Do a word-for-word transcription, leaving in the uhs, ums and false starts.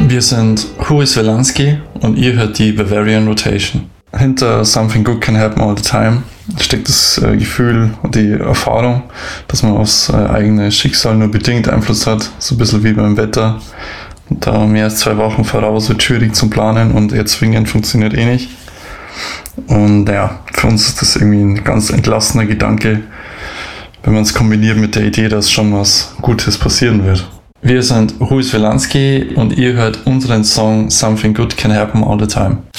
Wir sind Who is Wilanski und ihr hört die Bavarian Rotation. Hinter Something Good Can Happen All the Time steckt das äh, Gefühl und die Erfahrung, dass man aufs äh, eigene Schicksal nur bedingt Einfluss hat, so ein bisschen wie beim Wetter. Da mehr als zwei Wochen voraus wird schwierig zum Planen und erzwingen funktioniert eh nicht. Und ja, für uns ist das irgendwie ein ganz entlassener Gedanke, wenn man es kombiniert mit der Idee, dass schon was Gutes passieren wird. Wir sind Who is Wilanski und ihr hört unseren Song Something Good Can Happen All the Time.